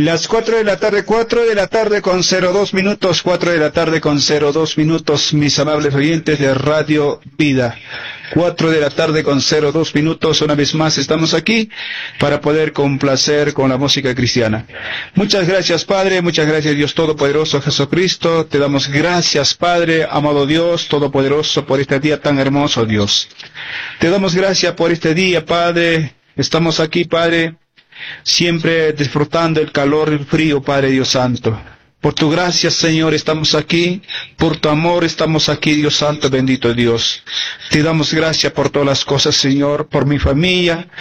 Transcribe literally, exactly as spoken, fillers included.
Las cuatro de la tarde, cuatro de la tarde con cero dos minutos, cuatro de la tarde con cero dos minutos, mis amables oyentes de Radio Vida. Cuatro de la tarde con cero dos minutos, una vez más estamos aquí para poder complacer con la música cristiana. Muchas gracias, Padre, muchas gracias, Dios Todopoderoso, Jesucristo. Te damos gracias, Padre, amado Dios Todopoderoso, por este día tan hermoso, Dios. Te damos gracias por este día, Padre. Estamos aquí, Padre, siempre disfrutando el calor y el frío, Padre Dios Santo. Por tu gracia, Señor, estamos aquí. Por tu amor estamos aquí, Dios Santo, bendito Dios. Te damos gracias por todas las cosas, Señor, por mi familia,